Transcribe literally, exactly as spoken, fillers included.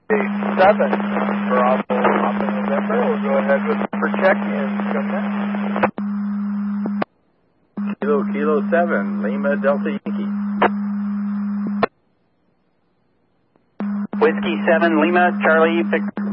seven, Bravo, Papa November. We'll go ahead with for check and come back. Kilo, Kilo seven, Lima, Delta Yankee. Whiskey seven, Lima, Charlie, Victor.